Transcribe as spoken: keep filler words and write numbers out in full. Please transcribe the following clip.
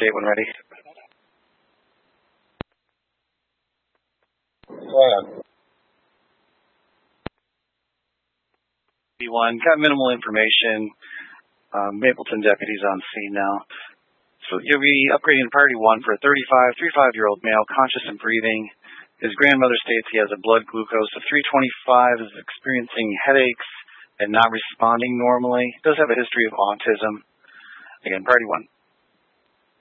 update when ready. Go ahead. B one, got minimal information. Um, Mapleton deputies on scene now. So you'll be upgrading to priority one for a thirty-five, thirty-five-year-old male, conscious and breathing. His grandmother states he has a blood glucose of three twenty-five, is experiencing headaches and not responding normally. Does have a history of autism. Again, priority one.